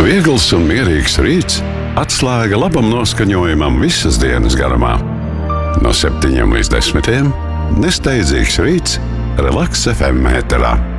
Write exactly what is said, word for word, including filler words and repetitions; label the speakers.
Speaker 1: Viegls un mierīgs rīts, atslēga labam noskaņojumam visas dienas garumā. No septiņiem līdz desmitiem nesteidzīgs rīts Relaks F M ēterā.